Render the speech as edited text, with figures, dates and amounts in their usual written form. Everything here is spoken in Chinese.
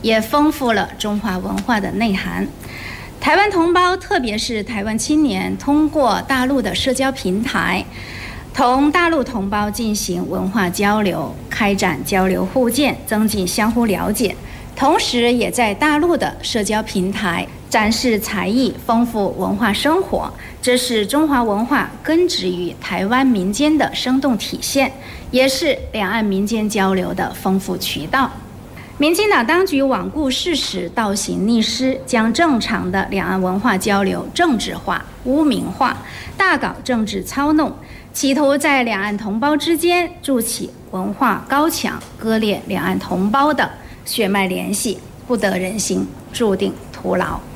也丰富了中华文化的内涵。台湾同胞，特别是台湾青年，通过大陆的社交平台，同大陆同胞进行文化交流，开展交流互鉴，增进相互了解，同时也在大陆的社交平台展示才艺，丰富文化生活。这是中华文化根植于台湾民间的生动体现，也是两岸民间交流的丰富渠道。民进党当局罔顾事实，倒行逆施，将正常的两岸文化交流政治化、污名化，大搞政治操弄，企图在两岸同胞之间筑起文化高墙，割裂两岸同胞的血脉联系，不得人心，注定徒劳。